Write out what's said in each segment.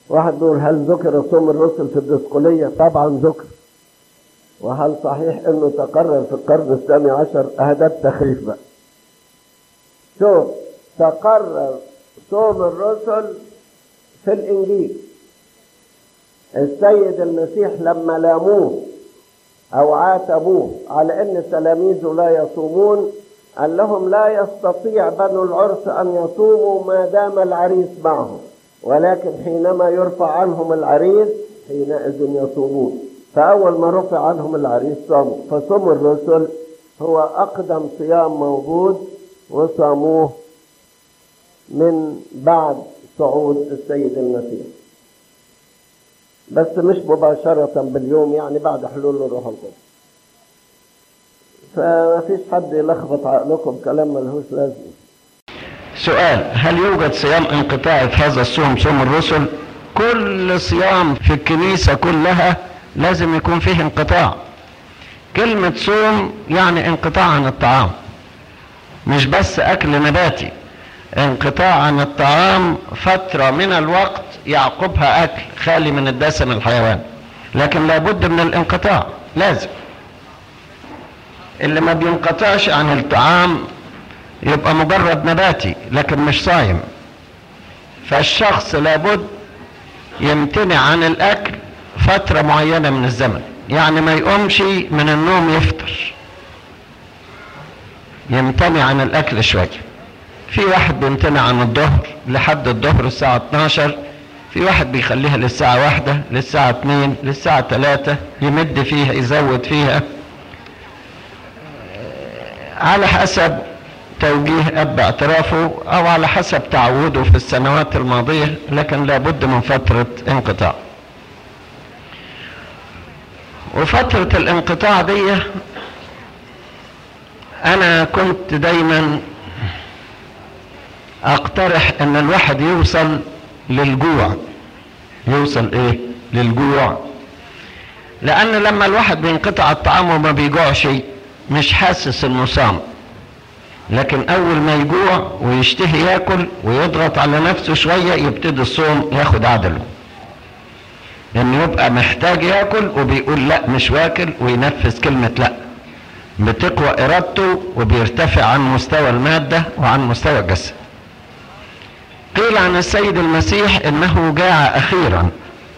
واحد بيقول هل ذكر صوم الرسل في الدسقلية؟ طبعا ذكر. وهل صحيح انه تقرر في القرن الثاني عشر؟ هذا التخريف بقى. شوف، تقرر صوم الرسل في الانجيل. السيد المسيح لما لاموه او عاتبوه على ان تلاميذه لا يصومون، قال لهم لا يستطيع بنو العرس ان يصوموا ما دام العريس معهم، ولكن حينما يرفع عنهم العريس حينئذ يصومون. فاول ما رفع عنهم العريس صاموا. فصوم الرسل هو اقدم صيام موجود، وصاموه من بعد صعود السيد المسيح، بس مش مباشرة باليوم، يعني بعد حلول الروح القدس. فما فيش حد يلخبط عقلكم كلام ملهوش لازمة. سؤال: هل يوجد صيام انقطاعي في هذا الصوم، صوم الرسل؟ كل صيام في الكنيسة كلها لازم يكون فيه انقطاع. كلمة صوم يعني انقطاع عن الطعام، مش بس أكل نباتي. انقطاع عن الطعام فترة من الوقت يعقبها أكل خالي من الدسم الحيواني، لكن لابد من الانقطاع لازم. اللي ما بينقطعش عن الطعام يبقى مجرد نباتي لكن مش صايم. فالشخص لابد يمتنع عن الأكل فترة معينة من الزمن، يعني ما يقومش من النوم يفطر، يمتنع عن الأكل شوية. في واحد بيمتنع عن الظهر لحد الظهر الساعة 12، في واحد بيخليها للساعة 1 للساعة 2 للساعة 3، يمد فيها يزود فيها على حسب توجيه أب اعترافه أو على حسب تعوده في السنوات الماضية، لكن لابد من فترة انقطاع. وفترة الانقطاع دي أنا كنت دايما أقترح أن الواحد يوصل للجوع. يوصل إيه؟ للجوع. لأن لما الواحد بينقطع الطعام وما بيجوعش مش حاسس إنه صام، لكن أول ما يجوع ويشتهي ياكل ويضغط على نفسه شوية يبتدي الصوم ياخد عدله، لأنه يبقى محتاج ياكل وبيقول لا مش واكل وينفذ كلمة لا، بتقوى إرادته وبيرتفع عن مستوى المادة وعن مستوى الجسد. قيل عن السيد المسيح إنه جاع أخيرا،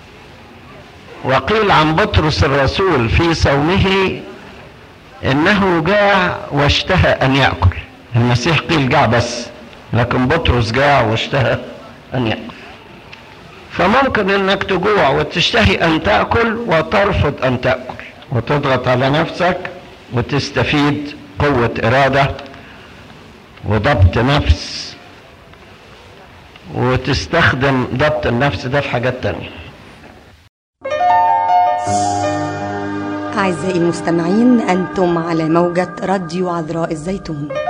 وقيل عن بطرس الرسول في صومه إنه جاع واشتهى أن يأكل. المسيح قيل جاع بس، لكن بطرس جاع واشتهى أن يأكل. فممكن إنك تجوع وتشتهي أن تأكل وترفض أن تأكل، وتضغط على نفسك وتستفيد قوة إرادة وضبط نفس، وتستخدم ضبط النفس ده في حاجات تانية. أعزائي المستمعين، أنتم على موجة راديو عذراء الزيتون.